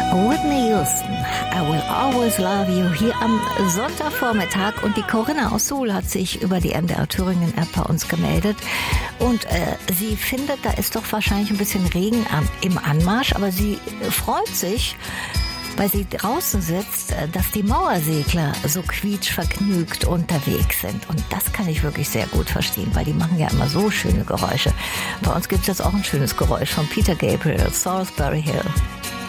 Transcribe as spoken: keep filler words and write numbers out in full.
Whitney Houston, I Will Always Love You, hier am Sonntagvormittag. Und die Corinna aus Suhl hat sich über die M D R Thüringen App bei uns gemeldet. Und äh, sie findet, da ist doch wahrscheinlich ein bisschen Regen am, im Anmarsch, aber sie freut sich, weil sie draußen sitzt, dass die Mauersegler so quietschvergnügt unterwegs sind. Und das kann ich wirklich sehr gut verstehen, weil die machen ja immer so schöne Geräusche. Bei uns gibt es jetzt auch ein schönes Geräusch von Peter Gabriel, Salisbury Hill.